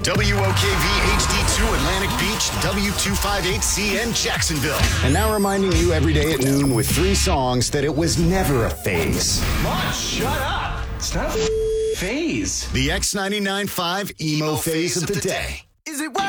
WOKV HD2 Atlantic Beach, W258CN Jacksonville. And now reminding you every day at noon with 3 songs that it was never a phase. Mom, shut up. It's not a phase. The X99.5 emo phase of the day. Is it